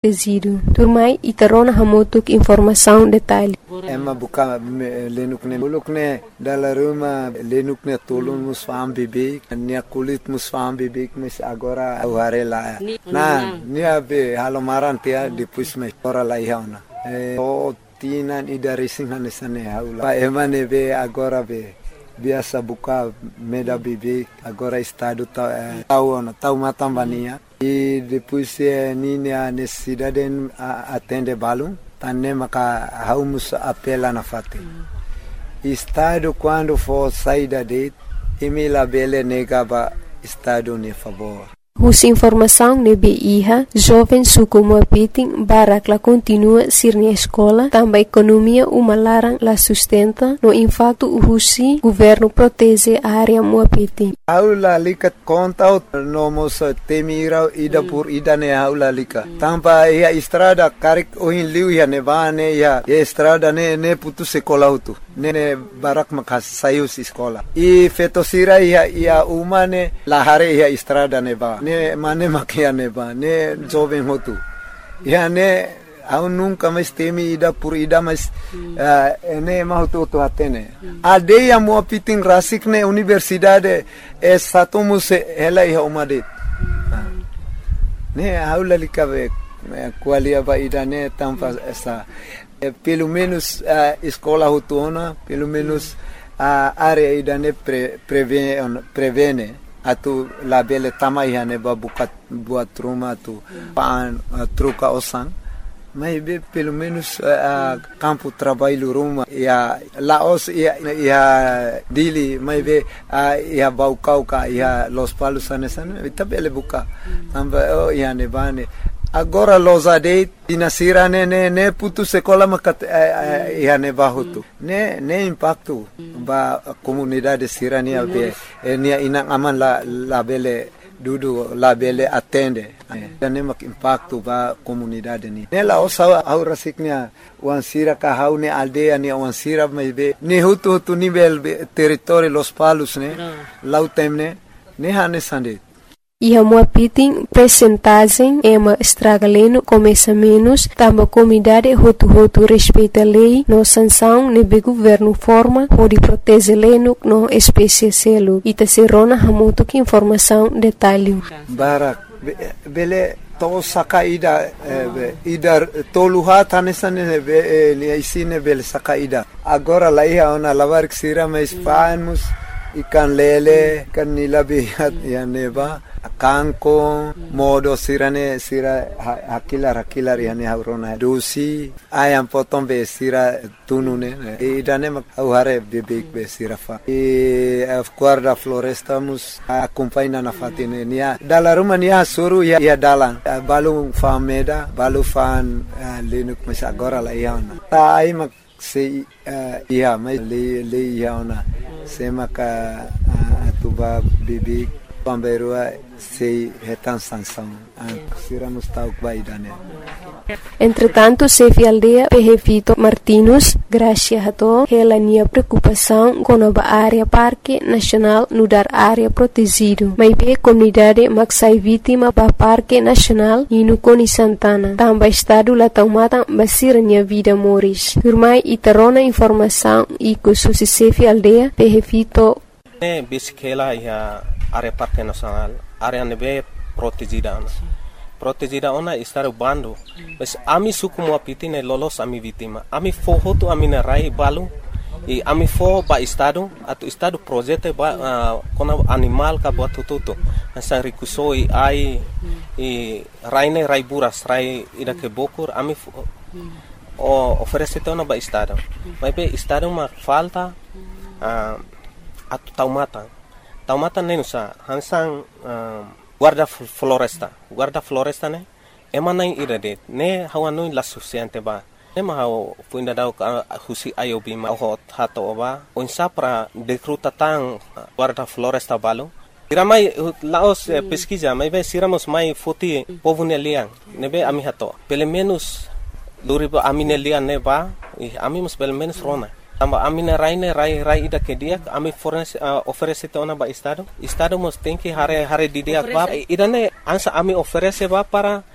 Resíduo. Turmai itarona hamutuk informação detalhe. Emma buka lenukne bulukne dalam rumah lenukne tolong musfaham bibik nia kulit musfaham bibik mes agora aware la na nia be halomaran tia dipus me ora la ihauna o tinan ida risingan nesane haula pa emane be agora be biasa buka meda bibik agora estado tau matambania e depois nini a necessidade atende balum tanne maka haumus apela na fate estado quando for saída de emila bele negaba estado ne favor. Os informação nebe iha, jovem suku muapiting barak la continua sir na escola, também economia uma larang la sustenta, no impacto uhusi, governo protege a área muapiting. Aula likat conta no mos temira ida por ida ne aula lika. Tampa ia estrada karik ohin liu ia nevane ia estrada ne putu sekolah utu. Ne barak makas sayus sekolah. I fetosira ia umane lahare ia estrada neva. Ne mane makia neva. Ne jovem hotu. Ia ne au nunca mais temi ida por ida mas ne mahutu to atene. Adeia mo pitin rasik ne universidade satumus ela ia umadet. Ne aula likabe qualia ba ida ne tampa essa pelo menos escola hutuna, pelo menos a área ida ne prevene atu la bele tamai hane ba buat rumah tu pan truca osan mas pelo menos campo trabalho rumah ya laos ya dili mas ya baucauca ya los palos sanesan tabele buka tamba ya ne bane. Agora los adeit dinasira ne putu sekolah makat ia ne bahutu ne impacto ba comunidade sirania be nia inang aman la bele dudu la bele atende ne mak impacto ba comunidade ni ne la osa au rasiknya wan sira ka haune aldea ni wan sira be ne hutu nível território los palos ne lautemne ne hane sandet. Ia muapiting percentagem ema estragaleno começa menos, tamba comunidade hotu respeita lei, no sanção nebe governo forma, pode proteger leno no espécie selo. Ita serona hamutu que informação detalhe. Barak, bele to saka ida toluha tanesane be isine bele saka ida. Agora lá ia ona lavar que sira mais fanos ikan lele kan nilabihat ya neba kangkong modo sira hakilar yani haurona dusi ayam potong be sira tunune idane mak hare bebek be sira fa guarda floresta mus acompanha na fatine nia dala rumah nia suru ya dalang balu fameda balu fan lenuk mas agora la iana ta ai mak se ia mai le iana se maka atuba bibik pamberua se retan sanção siramos tauk baidane. Entretanto, chefe aldeia Perrefito Martinus, graças a to, ela tinha preocupação com a área Parque Nacional no dar área protegido. Mas a comunidade maxai vítima para Parque Nacional e no Coni Santana. Também estado lá tomada basira minha vida moris. Turmai e tarona informação e com o chefe aldeia Perrefito. Bisikela e a área Parque Nacional, área nebe protegida. Protegida ona estar bando, mas ami suku muapiti ne lolos ami vítima. Ami foho tu ami na rai balu, e ami foho ba estado, atu estado projeto ba kona animal ka buat tututo. Nasa rikuso i ai e rai ne rai buras rai ida ke bokur ami oferece ona ba estado. Mas be estado ma falta atu taumata ne nusa hansang guarda floresta ne emana irade ne hawanu la suficiente ba ne ma haw fuinda daw husi ayobi ma ho hato ba onsa pra decruta tang guarda floresta balo iramai laos pesquisa mai be siramos mai foti povunelian ne be ami hato pelo menos luriba aminelian ne ba ami mus pelo menos rona tamba amina rai ida ke dia ami oferece ona ba estado mos tem que hare di dia ba idane ansa ami oferece ba para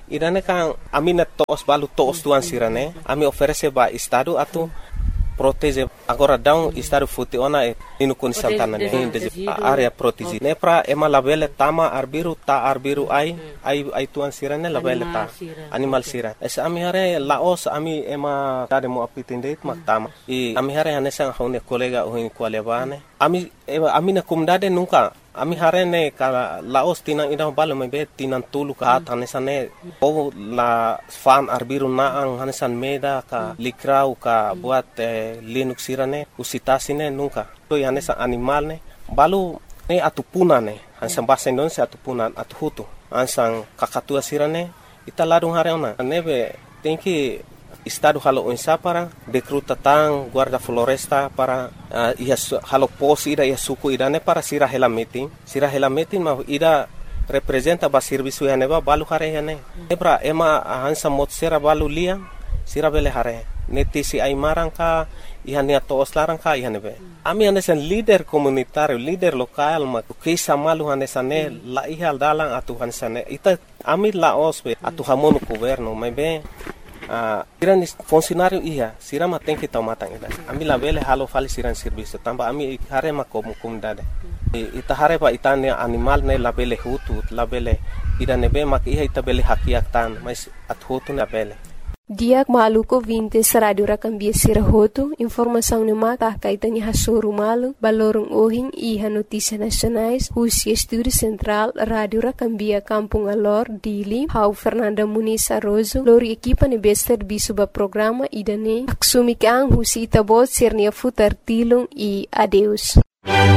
idane kan amina toos balu toos tuan sirane ami oferece ba estado atu protege agora down estado futi ona inu kun santana ne de area protege ne pra ema labele tama arbiru ai tuan sirane labele ta animal sira es ami hare laos ami ema tade mo apitinde mak tama I ami hare hanesa hone kolega ohin kwalebane ami na kumdade nunca ami harene ka laos tinang idang balo mebe tinang tulu ka hanesane o la fan arbiru naang hanesan meda ka likrau ka buat linux sirane usitasine nunca to hanesa animal ne balu ne atupuna ne hansan bahasa Indonesia atupuna atuhutu hansan kakatua sirane ita ladung hareona nebe tenki Estado halo unsa para dekruta tang guarda floresta para halo pos ida suku idane para sira hela meeting ma ida representa ba servisu hane ba balu hare hane ebra ema hansa mot sera balu lia sira bele hare neti si ai marangka ihane to oslarang ka ihane be ami hane sen leader komunitario leader lokal ma kisa malu hane sane la ihal dalang atu hansane ita ami la osbe atu hamonu governo mebe Siran funcionário sira ma tem que tomar tanga ami la bele halo fali siran serviço tamba ami hare ma comunidade ita hare pa itane animal ne la bele hutu la bele ida nebe ma ita bele hakiak tan mas at hutu na bele Diak maluko 20 sa radio rakambia sirahoto, informação ni mata kaitanya hasoro malu, balorong ohing iha notícia nacionais, Husi Estúdio Central, Radio Rakambia Kampung Alor, Dili, Hau Fernanda Muniz Arrozo, lori equipa ni bester bisuba programa idane, aksumikang Husi Itabot sirnia futar tilong I adeus.